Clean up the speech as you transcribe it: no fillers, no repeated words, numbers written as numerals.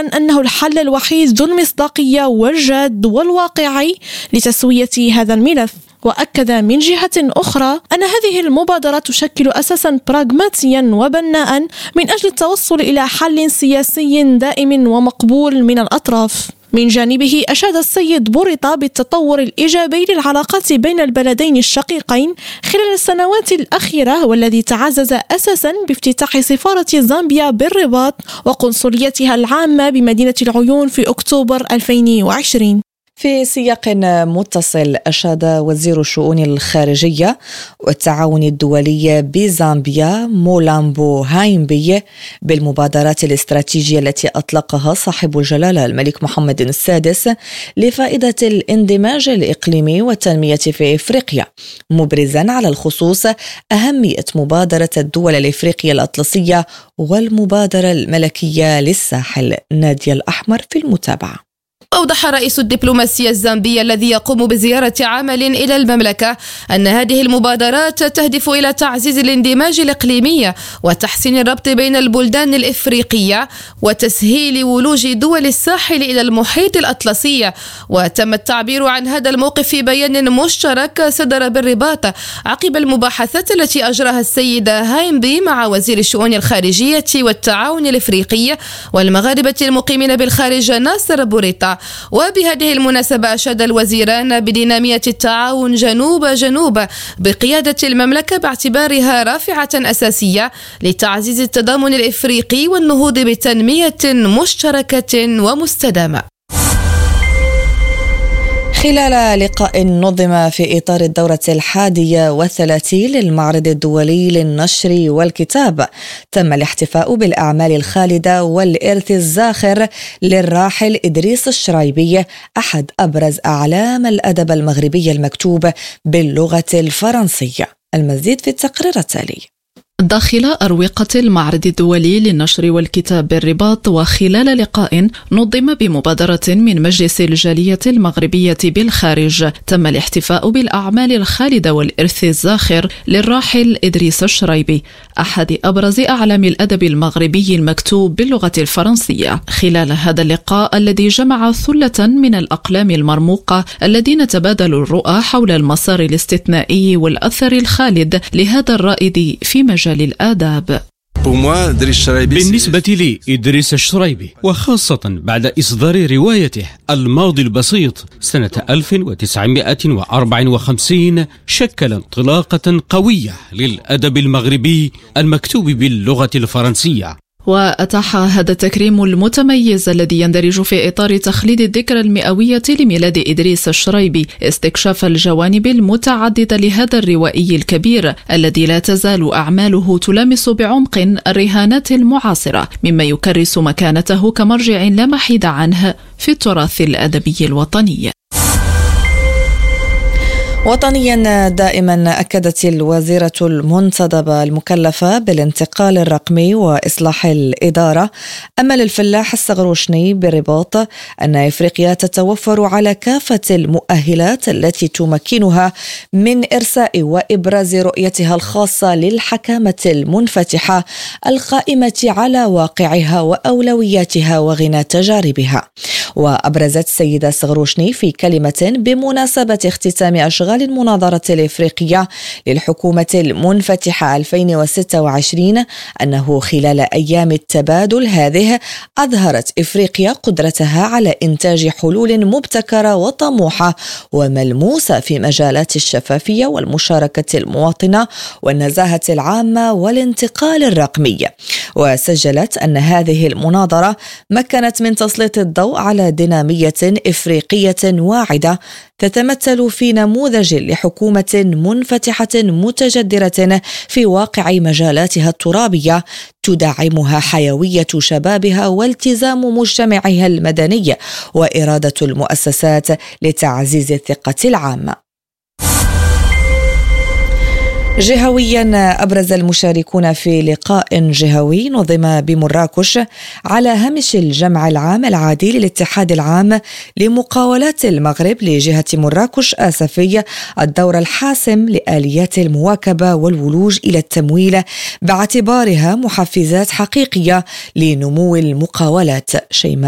أنه الحل الوحيد ذو المصداقية والجاد والواقعي لتسوية هذا الملف. وأكد من جهة أخرى أن هذه المبادرة تشكل أساسا براغماتيا وبناء من أجل التوصل إلى حل سياسي دائم ومقبول من الأطراف. من جانبه أشاد السيد بوريطا بالتطور الإيجابي للعلاقات بين البلدين الشقيقين خلال السنوات الأخيرة، والذي تعزز أساسا بافتتاح سفارة زامبيا بالرباط وقنصليتها العامة بمدينة العيون في أكتوبر 2020. في سياق متصل، أشاد وزير الشؤون الخارجية والتعاون الدولي بزامبيا مولامبو هايمبي بالمبادرات الاستراتيجية التي أطلقها صاحب الجلالة الملك محمد السادس لفائدة الاندماج الإقليمي والتنمية في إفريقيا، مبرزا على الخصوص أهمية مبادرة الدول الإفريقية الأطلسية والمبادرة الملكية للساحل. نادية الأحمر في المتابعة. أوضح رئيس الدبلوماسية الزامبية الذي يقوم بزيارة عمل إلى المملكة أن هذه المبادرات تهدف إلى تعزيز الاندماج الإقليمي وتحسين الربط بين البلدان الإفريقية وتسهيل ولوج دول الساحل إلى المحيط الأطلسي. وتم التعبير عن هذا الموقف في بيان مشترك صدر بالرباط عقب المباحثات التي أجراها السيدة هايمبي مع وزير الشؤون الخارجية والتعاون الإفريقي والمغاربة المقيمين بالخارج ناصر بوريطا. وبهذه المناسبة أشاد الوزيران بدينامية التعاون جنوب بقيادة المملكة باعتبارها رافعة أساسية لتعزيز التضامن الإفريقي والنهوض بتنمية مشتركة ومستدامة. خلال لقاء نظم في إطار الدورة 31 للمعرض الدولي للنشر والكتاب، تم الاحتفاء بالأعمال الخالدة والإرث الزاخر للراحل إدريس الشرايبي، أحد أبرز أعلام الأدب المغربي المكتوب باللغة الفرنسية. المزيد في التقرير التالي. داخل أروقة المعرض الدولي للنشر والكتاب بالرباط، وخلال لقاء نظم بمبادرة من مجلس الجالية المغربية بالخارج، تم الاحتفاء بالأعمال الخالدة والإرث الزاخر للراحل إدريس الشرايبي، أحد أبرز أعلام الأدب المغربي المكتوب باللغة الفرنسية. خلال هذا اللقاء الذي جمع ثلة من الأقلام المرموقة الذين تبادلوا الرؤى حول المسار الاستثنائي والأثر الخالد لهذا الرائد في مجال الآداب. بالنسبة لي إدريس الشرايبي، وخاصة بعد إصدار روايته الماضي البسيط سنة 1954، شكل انطلاقة قوية للأدب المغربي المكتوب باللغة الفرنسية. وأتاح هذا التكريم المتميز الذي يندرج في إطار تخليد الذكرى المئوية لميلاد إدريس الشرايبي استكشاف الجوانب المتعددة لهذا الروائي الكبير الذي لا تزال أعماله تلامس بعمق الرهانات المعاصرة، مما يكرس مكانته كمرجع لا محيد عنه في التراث الأدبي الوطني. وطنيا دائما، أكدت الوزيرة المنتدبة المكلفة بالانتقال الرقمي وإصلاح الإدارة أمل الفلاح السغروشني بالرباط أن إفريقيا تتوفر على كافة المؤهلات التي تمكنها من إرساء وإبراز رؤيتها الخاصة للحكامة المنفتحة القائمة على واقعها وأولوياتها وغنى تجاربها. وأبرزت السيدة سغروشني في كلمة بمناسبة اختتام أشغال المناظرة الإفريقية للحكومة المنفتحة 2026 أنه خلال أيام التبادل هذه أظهرت إفريقيا قدرتها على إنتاج حلول مبتكرة وطموحة وملموسة في مجالات الشفافية والمشاركة المواطنة والنزاهة العامة والانتقال الرقمي. وسجلت أن هذه المناظرة مكنت من تسليط الضوء على دينامية إفريقية واعدة تتمثل في نموذج لحكومة منفتحة متجدرة في واقع مجالاتها الترابية تدعمها حيوية شبابها والتزام مجتمعها المدني وإرادة المؤسسات لتعزيز الثقة العامة. جهويا، أبرز المشاركون في لقاء جهوي نظم بمراكش على هامش الجمع العام العادي للاتحاد العام لمقاولات المغرب لجهة مراكش آسفي الدور الحاسم لآليات المواكبة والولوج إلى التمويل باعتبارها محفزات حقيقية لنمو المقاولات. شيماء